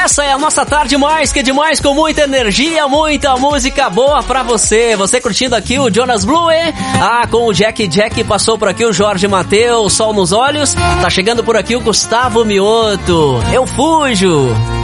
Essa é a nossa tarde mais que demais, com muita energia, muita música boa pra você. Você curtindo aqui o Jonas Blue, hein? Com o Jack passou por aqui o Jorge Mateus, Sol nos Olhos. Tá chegando por aqui o Gustavo Mioto. Eu fujo.